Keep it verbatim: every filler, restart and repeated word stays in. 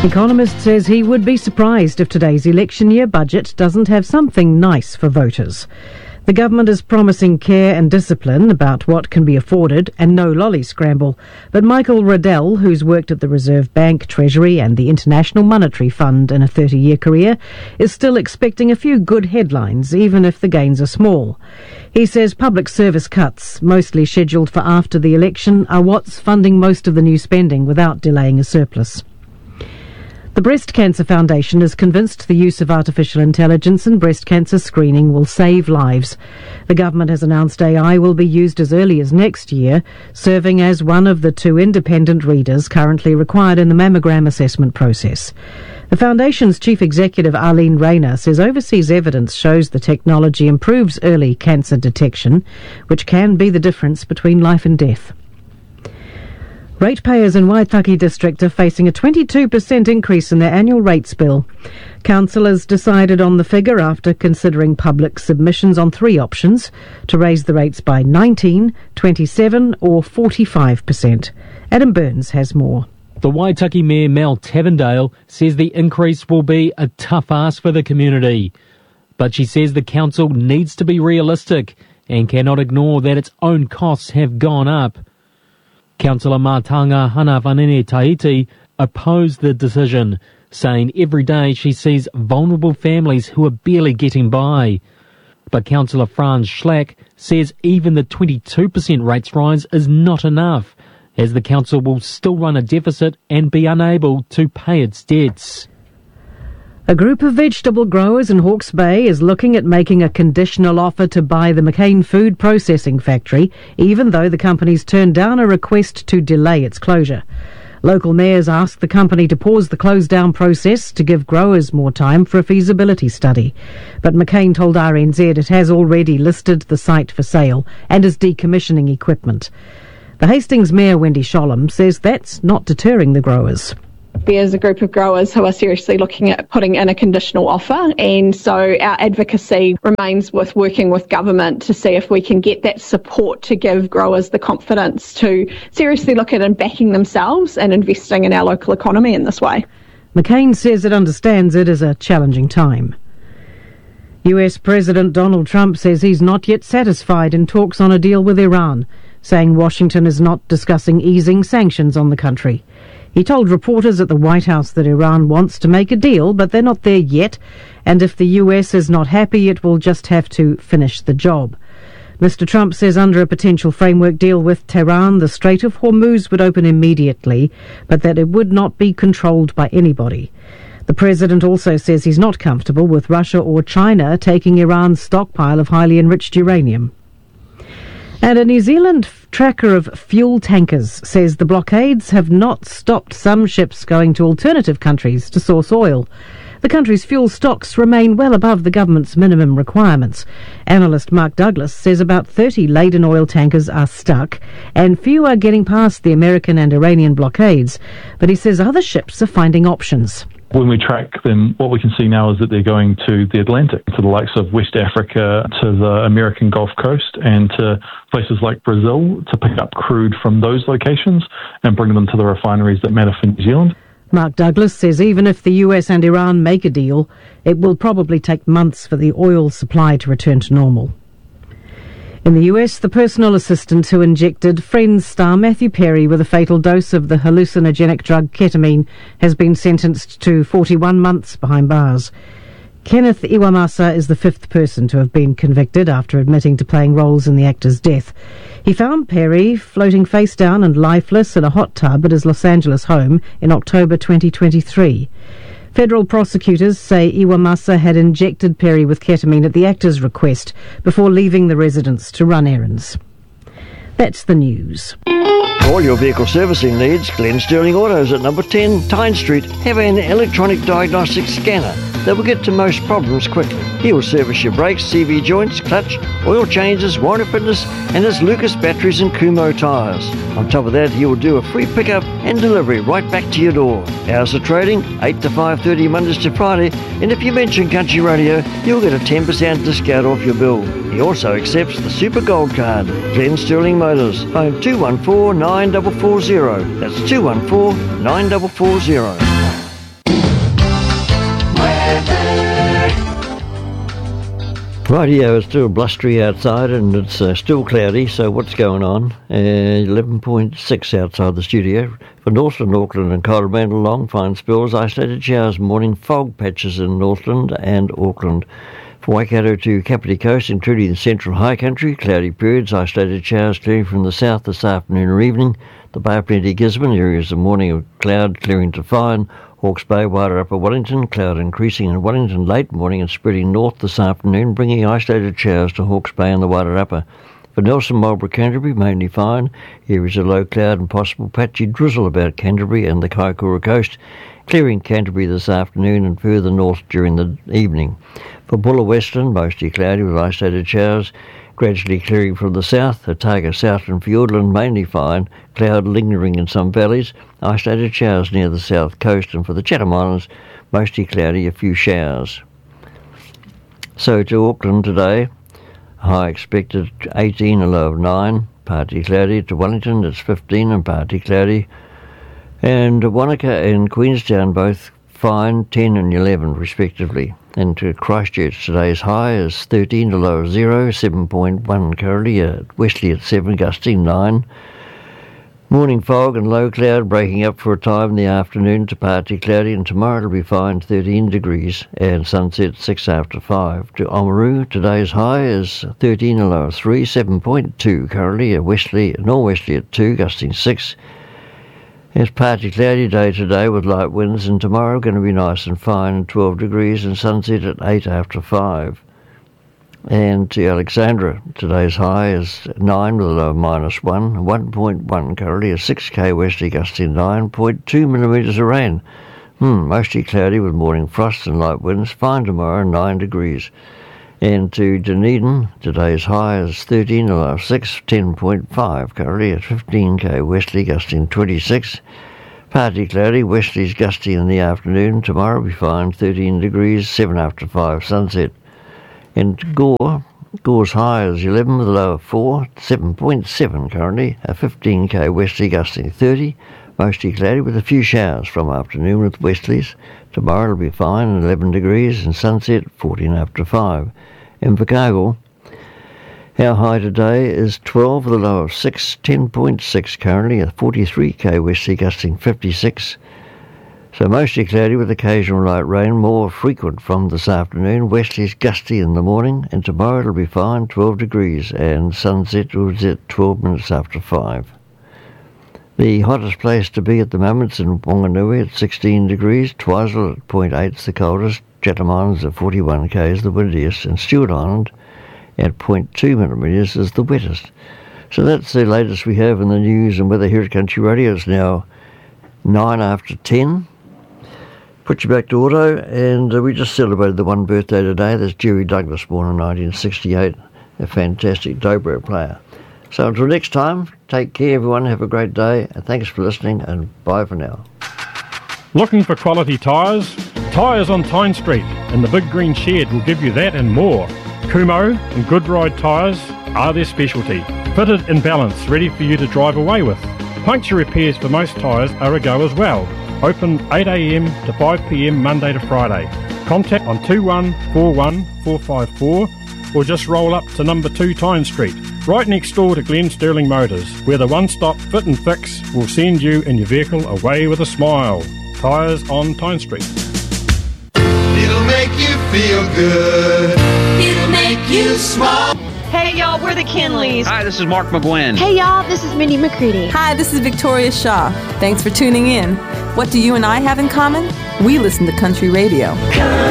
Economist says he would be surprised if today's election year budget doesn't have something nice for voters. The government is promising care and discipline about what can be afforded and no lolly scramble. But Michael Riddell, who's worked at the Reserve Bank, Treasury and the International Monetary Fund in a thirty-year career, is still expecting a few good headlines, even if the gains are small. He says public service cuts, mostly scheduled for after the election, are what's funding most of the new spending without delaying a surplus. The Breast Cancer Foundation is convinced the use of artificial intelligence in breast cancer screening will save lives. The government has announced A I will be used as early as next year, serving as one of the two independent readers currently required in the mammogram assessment process. The foundation's chief executive, Arlene Rayner, says overseas evidence shows the technology improves early cancer detection, which can be the difference between life and death. Ratepayers in Waitaki District are facing a twenty-two percent increase in their annual rates bill. Councillors decided on the figure after considering public submissions on three options to raise the rates by nineteen, twenty-seven or forty-five percent. Adam Burns has more. The Waitaki Mayor Mel Tavendale says the increase will be a tough ask for the community. But she says the council needs to be realistic and cannot ignore that its own costs have gone up. Councillor Mātanga Hana Vanene Tahiti opposed the decision, saying every day she sees vulnerable families who are barely getting by. But Councillor Franz Schlack says even the twenty-two percent rates rise is not enough, as the council will still run a deficit and be unable to pay its debts. A group of vegetable growers in Hawke's Bay is looking at making a conditional offer to buy the McCain Food Processing Factory, even though the company's turned down a request to delay its closure. Local mayors asked the company to pause the close-down process to give growers more time for a feasibility study. But McCain told R N Z it has already listed the site for sale and is decommissioning equipment. The Hastings Mayor, Wendy Sholem, says that's not deterring the growers. There's a group of growers who are seriously looking at putting in a conditional offer, and so our advocacy remains with working with government to see if we can get that support to give growers the confidence to seriously look at and backing themselves and investing in our local economy in this way. McCain says it understands it is a challenging time. U S President Donald Trump says he's not yet satisfied in talks on a deal with Iran, saying Washington is not discussing easing sanctions on the country. He told reporters at the White House that Iran wants to make a deal, but they're not there yet, and if the U S is not happy, it will just have to finish the job. Mister Trump says under a potential framework deal with Tehran, the Strait of Hormuz would open immediately, but that it would not be controlled by anybody. The president also says he's not comfortable with Russia or China taking Iran's stockpile of highly enriched uranium. And a New Zealand tracker of fuel tankers says the blockades have not stopped some ships going to alternative countries to source oil. The country's fuel stocks remain well above the government's minimum requirements. Analyst Mark Douglas says about thirty laden oil tankers are stuck and few are getting past the American and Iranian blockades. But he says other ships are finding options. When we track them, what we can see now is that they're going to the Atlantic, to the likes of West Africa, to the American Gulf Coast, and to places like Brazil to pick up crude from those locations and bring them to the refineries that matter for New Zealand. Mark Douglas says even if the U S and Iran make a deal, it will probably take months for the oil supply to return to normal. In the U S, the personal assistant who injected Friends star Matthew Perry with a fatal dose of the hallucinogenic drug ketamine has been sentenced to forty-one months behind bars. Kenneth Iwamasa is the fifth person to have been convicted after admitting to playing roles in the actor's death. He found Perry floating face down and lifeless in a hot tub at his Los Angeles home in October twenty twenty-three. Federal prosecutors say Iwamasa had injected Perry with ketamine at the actor's request before leaving the residence to run errands. That's the news. For all your vehicle servicing needs, Glenn Sterling Autos at number ten Tyne Street have an electronic diagnostic scanner that will get to most problems quickly. He will service your brakes, C V joints, clutch, oil changes, warranty fitness, and his Lucas batteries and Kumho tyres. On top of that, he will do a free pickup and delivery right back to your door. Hours of trading, eight to five thirty Mondays to Friday, and if you mention Country Radio, you'll get a ten percent discount off your bill. He also accepts the Super Gold Card. Glenn Sterling Motors, phone two one four, nine four four zero. That's two one four, nine four four zero. Rightio, it's still blustery outside and it's uh, still cloudy, so what's going on? Uh, eleven point six outside the studio. For Northland, Auckland and Coromandel, long fine spells, isolated showers, morning fog patches in Northland and Auckland. For Waikato to Kapiti Coast, including the central high country, cloudy periods, isolated showers clearing from the south this afternoon or evening. The Bay of Plenty, Gisborne, areas of morning of cloud clearing to fine. Hawke's Bay, Wairarapa, Wellington, cloud increasing in Wellington late morning and spreading north this afternoon, bringing isolated showers to Hawke's Bay and the Wairarapa. For Nelson, Marlborough, Canterbury, mainly fine. Areas of low cloud and possible patchy drizzle about Canterbury and the Kaikoura coast, clearing Canterbury this afternoon and further north during the evening. For Bulla Western, mostly cloudy with isolated showers, gradually clearing from the south. Otago, South and Fiordland, mainly fine. Cloud lingering in some valleys. Isolated showers near the south coast. And for the Chatham Islands, mostly cloudy, a few showers. So to Auckland today, high expected eighteen, a low of nine. Partly cloudy. To Wellington, it's fifteen and partly cloudy. And Wanaka and Queenstown, both fine, ten and eleven respectively. And to Christchurch, today's high is thirteen, the low of zero, seven point one currently, at Wesley at seven, gusting nine. Morning fog and low cloud breaking up for a time in the afternoon to partly cloudy, and tomorrow it'll be fine, thirteen degrees, and sunset six after five. To Oamaru, today's high is thirteen, the low of three, seven point two currently, at Wesley, northwesterly at two, gusting six. It's partly cloudy day today with light winds, and tomorrow going to be nice and fine, twelve degrees, and sunset at eight after five. And to Alexandra, today's high is nine with a low of minus one, one point one currently, a six K westerly gusting nine point two millimetres of rain. Hmm, mostly cloudy with morning frost and light winds, fine tomorrow, nine degrees. And to Dunedin, today's high is thirteen, a low of six, ten point five currently at fifteen K westerly gusting twenty-six. Partly cloudy, westerlies gusty in the afternoon. Tomorrow will be fine, thirteen degrees, seven after five sunset. And Gore, Gore's high is eleven with a low of four, seven point seven currently, at fifteen K westerly gusting thirty. Mostly cloudy with a few showers from afternoon with westerlies. Tomorrow it'll be fine, eleven degrees, and sunset fourteen after five. In Invercargill, our high today is twelve with a low of six, ten point six currently, at forty-three K westerly gusting fifty-six. So mostly cloudy with occasional light rain, more frequent from this afternoon. Westerlies gusty in the morning, and tomorrow it'll be fine, twelve degrees, and sunset will be at twelve minutes after five. The hottest place to be at the moment is in Wanganui at sixteen degrees, Twizel at zero point eight is the coldest, Chatham Islands at forty-one K is the windiest, and Stewart Island at zero point two millimetres is the wettest. So that's the latest we have in the news and weather here at Country Radio. It's now nine after ten. Put you back to auto, and uh, we just celebrated the one birthday today. That's Jerry Douglas, born in nineteen sixty-eight, a fantastic dobro player. So until next time, take care everyone, have a great day, and thanks for listening, and bye for now. Looking for quality tyres? Tyres on Tyne Street and the Big Green Shed will give you that and more. Kumho and Goodride tyres are their specialty. Fitted in balance, ready for you to drive away with. Puncture repairs for most tyres are a go as well. Open eight a m to five p m Monday to Friday. Contact on two one four one four five four or just roll up to number two Tyne Street, right next door to Glen Sterling Motors, where the one-stop fit and fix will send you and your vehicle away with a smile. Tyres on Tyne Street. It'll make you feel good. It'll make you smile. Hey y'all, we're the Kinleys. Hi, this is Mark McGuinn. Hey y'all, this is Minnie McCready. Hi, this is Victoria Shaw. Thanks for tuning in. What do you and I have in common? We listen to country radio.